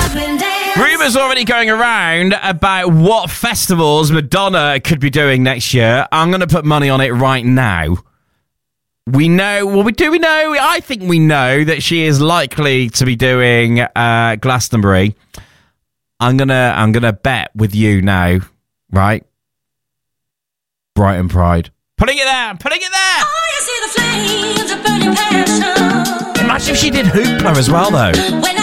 Rumours already going around about what festivals Madonna could be doing next year. I'm going to put money on it right now. We know, well, do we know? I think we know that she is likely to be doing Glastonbury. I'm gonna bet with you now, right? Brighton Pride. Putting it there! Imagine if she did Hoopla as well, though.